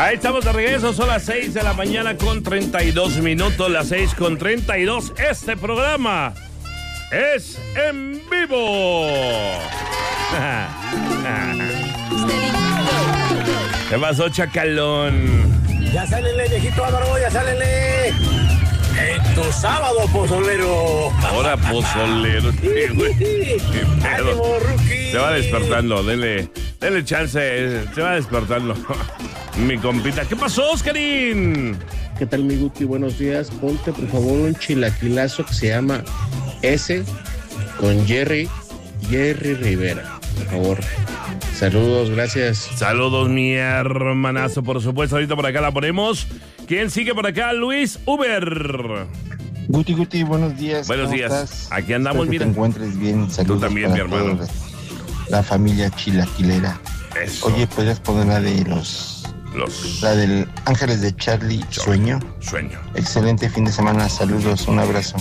Ahí estamos de regreso, son las 6 de la mañana con 32 minutos, las 6 con 32. Este programa es en vivo. ¿Qué pasó, chacalón? Ya sálele, viejito Álvaro, ya sálele. En tu sábado, pozolero. Ahora, pozolero. Sí, güey. Qué pedo. Ánimo, rookie. Se va despertando, denle chance, se va despertando. Mi compita. ¿Qué pasó, Oscarín? ¿Qué tal, mi Guti? Buenos días. Ponte, por favor, un chilaquilazo que se llama S con Jerry Rivera, por favor. Saludos, gracias. Saludos, mi hermanazo, por supuesto. Ahorita por acá la ponemos. ¿Quién sigue por acá? Luis Uber. Guti, buenos días. Buenos días. ¿Estás? Aquí andamos, Espero que mira. te encuentres bien. Saludos. Tú también, mi hermano. La familia chilaquilera. Eso. Oye, ¿podrías poner la de la del Ángeles de Charlie, Sueño? Excelente fin de semana. Saludos, un abrazo.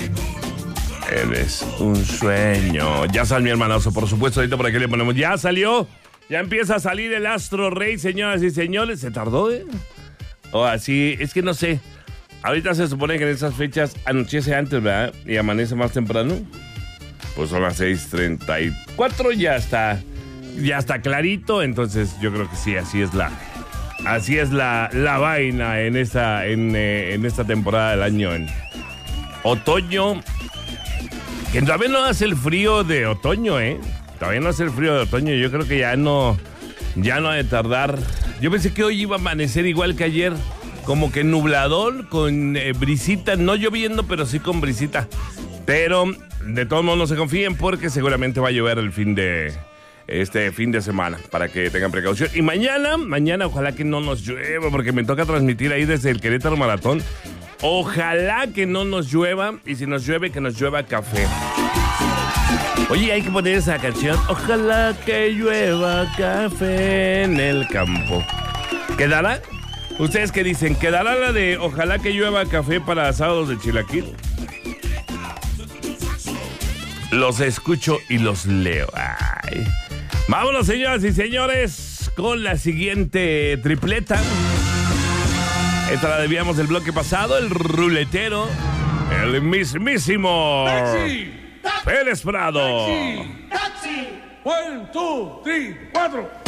Eres un sueño. Ya salió, mi hermanazo, por supuesto. Ahorita por aquí le ponemos. Ya salió. Ya empieza a salir el Astro Rey, señoras y señores. Se tardó, ¿eh? O así, es que no sé. Ahorita se supone que en esas fechas anochece antes, ¿verdad? Y amanece más temprano. Pues son las 6:34, ya está clarito. Entonces yo creo que sí, así es la vaina en esta temporada del año. En otoño, que todavía no hace el frío de otoño, ¿eh? Todavía no hace el frío de otoño. Yo creo que ya no ha de tardar. Yo pensé que hoy iba a amanecer igual que ayer, como que nublador, con brisita, no lloviendo, pero sí con brisita. Pero de todos modos no se confíen porque seguramente va a llover este fin de semana, para que tengan precaución. Y mañana ojalá que no nos llueva, porque me toca transmitir ahí desde el Querétaro Maratón. Ojalá que no nos llueva, y si nos llueve, que nos llueva café. Oye, hay que poner esa canción. Ojalá que llueva café en el campo. ¿Quedará? ¿Ustedes qué dicen? ¿Quedará la de ojalá que llueva café para sábados de chilaquil? Los escucho y los leo. Ay. Vámonos, señoras y señores, con la siguiente tripleta. Esta la debíamos del bloque pasado, el ruletero, el mismísimo ¡Taxi! Pérez Prado. ¡Taxi! ¡Taxi! 1, 2, 3, 4.